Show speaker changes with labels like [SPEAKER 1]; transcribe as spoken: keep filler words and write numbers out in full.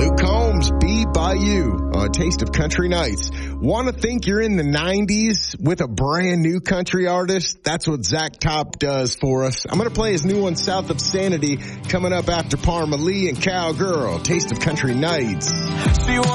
[SPEAKER 1] Luke Combs, Be By You on Taste of Country Nights. Want to think you're in the nineties with a brand new country artist? That's what Zach Top does for us. I'm going to play his new one, South of Sanity, coming up after Parma Lee and Cowgirl. Taste of Country Nights.